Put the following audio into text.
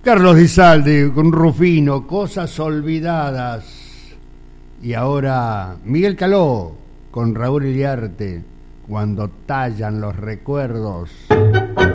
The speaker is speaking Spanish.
Carlos Di Saldi con Rufino, Cosas Olvidadas. Y ahora Miguel Caló con Raúl Iriarte, Cuando tallan los recuerdos.